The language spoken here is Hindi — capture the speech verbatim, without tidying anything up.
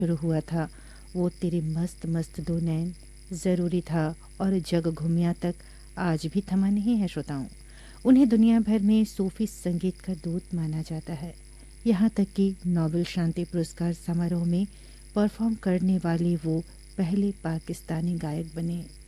शुरू हुआ था, वो तेरे मस्त मस्त दो नैन ज़रूरी था और जग घुमिया तक आज भी थमा नहीं है श्रोताओं। उन्हें दुनिया भर में सूफी संगीत का दूत माना जाता है। यहाँ तक कि नोबेल शांति पुरस्कार समारोह में परफॉर्म करने वाले वो पहले पाकिस्तानी गायक बने।